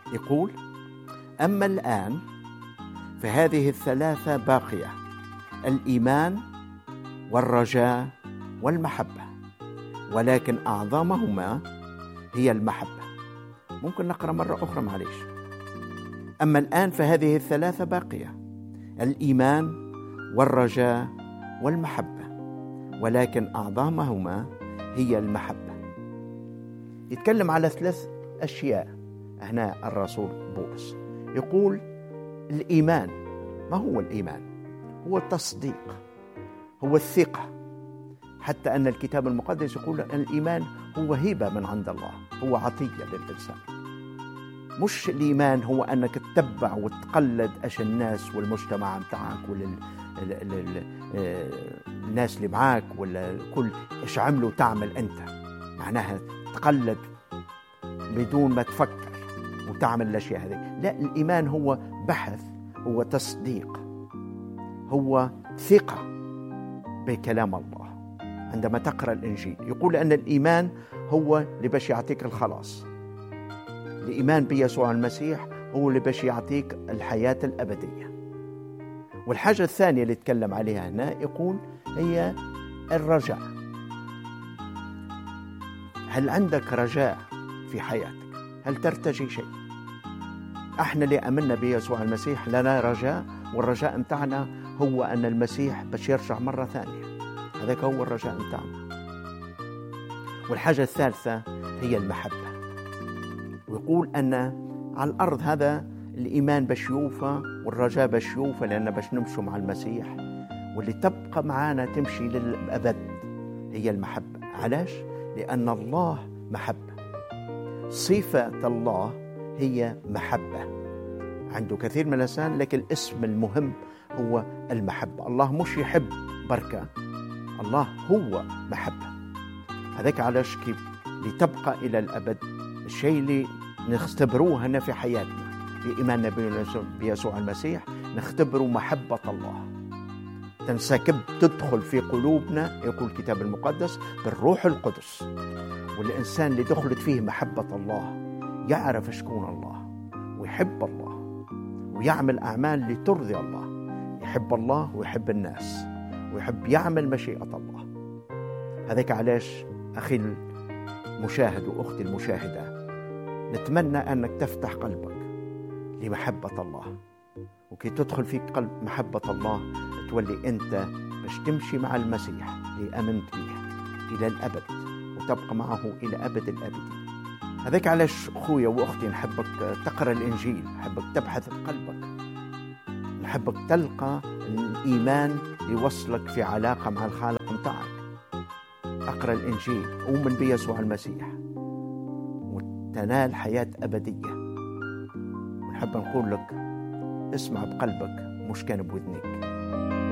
يقول: أما الآن فهذه الثلاثة باقية: الإيمان والرجاء والمحبة، ولكن أعظمهما هي المحبة. ممكن نقرأ مرة أخرى معليش. أما الآن فهذه الثلاثة باقية: الإيمان والرجاء والمحبة، ولكن أعظمهما هي المحبة. يتكلم على 3 أشياء هنا الرسول بولس. يقول الإيمان. ما هو الإيمان؟ هو التصديق، هو الثقة. حتى أن الكتاب المقدس يقول أن الإيمان هو هبة من عند الله، هو عطية للإنسان. مش الإيمان هو أنك تتبع وتقلد أش الناس والمجتمع متاعك الناس اللي معاك ولا كل إيش عملوا تعمل أنت، معناها تقلد بدون ما تفكر وتعمل الأشياء هذه. لا، الإيمان هو بحث، هو تصديق، هو ثقة بكلام الله. عندما تقرأ الإنجيل يقول أن الإيمان هو اللي باش يعطيك الخلاص. الإيمان بيسوع المسيح هو اللي باش يعطيك الحياة الأبدية. والحاجة الثانية اللي يتكلم عليها هنا يقول هي الرجاء. هل عندك رجاء في حياتك؟ هل ترتجي شيء؟ احنا اللي آمنا بيسوع المسيح لنا رجاء، والرجاء متاعنا هو أن المسيح باش يرجع مرة ثانية. هذاك هو الرجاء متاعنا. والحاجة الثالثة هي المحبة. ويقول أن على الأرض هذا الإيمان باش يوفى والرجاء باش يوفى، لأن باش نمشوا مع المسيح، واللي تبقى معانا تمشي للأبد هي المحبة. علاش؟ لأن الله محبة. صفة الله هي محبة. عنده كثير من الأسماء، لكن الاسم المهم هو المحبة. الله مش يحب بركة، الله هو محبة. هذاك علاش كيف لتبقى إلى الأبد الشيء اللي نختبروه هنا في حياتنا في إيماننا بيسوع المسيح، نختبروا محبة الله تنسكب تدخل في قلوبنا، يقول الكتاب المقدس بالروح القدس. والإنسان اللي دخلت فيه محبة الله يعرف شكون الله ويحب الله ويعمل أعمال لترضي الله. يحب الله ويحب الناس ويحب يعمل مشيئة الله. هذاك علاش أخي المشاهد وأختي المشاهدة، نتمنى أنك تفتح قلبك لمحبة الله، وكي تدخل في قلب محبة الله تولي أنت باش تمشي مع المسيح اللي آمنت به إلى الأبد وتبقى معه إلى أبد الأبدين. هذاك علاش أخويا وأختي نحبك تقرأ الإنجيل، نحبك تبحث بقلبك، نحبك تلقى الإيمان يوصلك في علاقة مع الخالق متاعك. أقرأ الإنجيل، أؤمن بيسوع المسيح وتنال حياة أبدية. ونحب نقول لك اسمع بقلبك مش كان بودنك.